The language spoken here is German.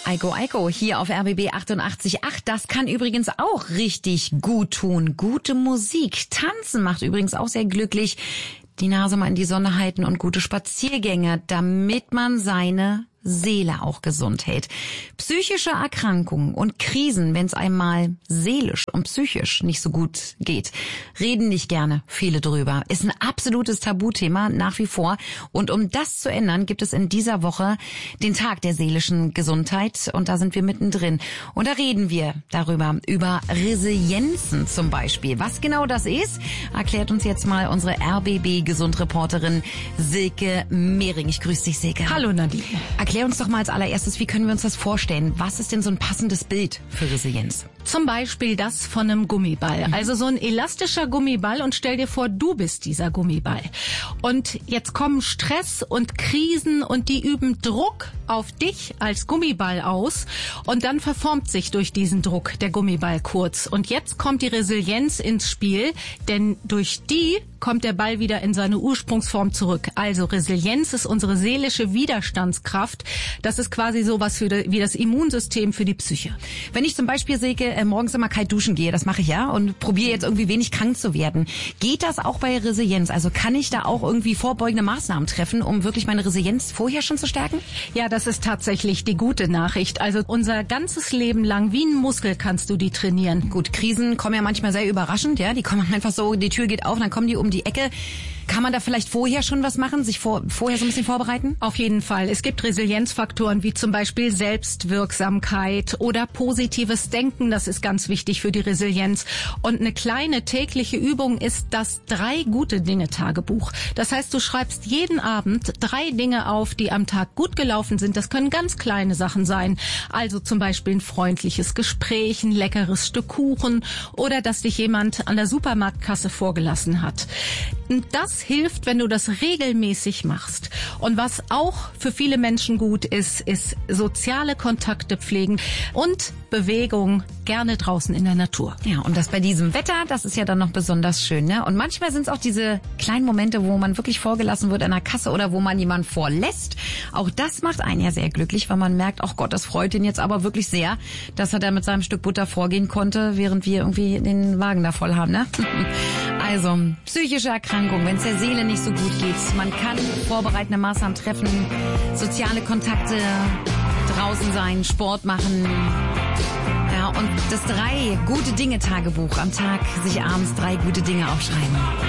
Eiko hier auf RBB 88.8. Das kann übrigens auch richtig gut tun. Gute Musik. Tanzen macht übrigens auch sehr glücklich. Die Nase mal in die Sonne halten und gute Spaziergänge, damit man seine Seele auch gesund hält. Psychische Erkrankungen und Krisen, wenn es einmal seelisch und psychisch nicht so gut geht, reden nicht gerne viele drüber. Ist ein absolutes Tabuthema nach wie vor. Und um das zu ändern, gibt es in dieser Woche den Tag der seelischen Gesundheit. Und da sind wir mittendrin. Und da reden wir darüber, über Resilienzen zum Beispiel. Was genau das ist, erklärt uns jetzt mal unsere RBB-Gesundreporterin Silke Mehring. Ich grüße dich, Silke. Hallo Nadine. Erklär uns doch mal als allererstes, wie können wir uns das vorstellen? Was ist denn so ein passendes Bild für Resilienz? Zum Beispiel das von einem Gummiball. Also so ein elastischer Gummiball und stell dir vor, du bist dieser Gummiball. Und jetzt kommen Stress und Krisen und die üben Druck auf dich als Gummiball aus und dann verformt sich durch diesen Druck der Gummiball kurz. Und jetzt kommt die Resilienz ins Spiel, denn durch die kommt der Ball wieder in seine Ursprungsform zurück. Also Resilienz ist unsere seelische Widerstandskraft. Das ist quasi sowas wie das Immunsystem für die Psyche. Wenn ich zum Beispiel, Silke, morgens immer kalt duschen gehe, das mache ich ja, und probiere jetzt irgendwie wenig krank zu werden, geht das auch bei Resilienz? Also kann ich da auch irgendwie vorbeugende Maßnahmen treffen, um wirklich meine Resilienz vorher schon zu stärken? Ja, das ist tatsächlich die gute Nachricht. Also unser ganzes Leben lang, wie ein Muskel kannst du die trainieren. Gut, Krisen kommen ja manchmal sehr überraschend, ja, die kommen einfach so, die Tür geht auf, dann kommen die um die Ecke. Kann man da vielleicht vorher schon was machen, sich vorher so ein bisschen vorbereiten? Auf jeden Fall. Es gibt Resilienzfaktoren wie zum Beispiel Selbstwirksamkeit oder positives Denken. Das ist ganz wichtig für die Resilienz. Und eine kleine tägliche Übung ist das 3-Gute-Dinge-Tagebuch. Das heißt, du schreibst jeden Abend 3 Dinge auf, die am Tag gut gelaufen sind. Das können ganz kleine Sachen sein. Also zum Beispiel ein freundliches Gespräch, ein leckeres Stück Kuchen oder dass dich jemand an der Supermarktkasse vorgelassen hat. Und das hilft, wenn du das regelmäßig machst. Und was auch für viele Menschen gut ist, ist soziale Kontakte pflegen und Bewegung, gerne draußen in der Natur. Ja, und das bei diesem Wetter, das ist ja dann noch besonders schön, ne? Und manchmal sind es auch diese kleinen Momente, wo man wirklich vorgelassen wird an der Kasse oder wo man jemanden vorlässt. Auch das macht einen ja sehr glücklich, weil man merkt, ach Gott, das freut ihn jetzt aber wirklich sehr, dass er da mit seinem Stück Butter vorgehen konnte, während wir irgendwie den Wagen da voll haben, ne? Also, psychische Erkrankung, wenn es der Seele nicht so gut geht. Man kann vorbereitende Maßnahmen treffen, soziale Kontakte, draußen sein, Sport machen. Ja, und das 3-Gute-Dinge-Tagebuch am Tag, sich abends 3 gute Dinge aufschreiben.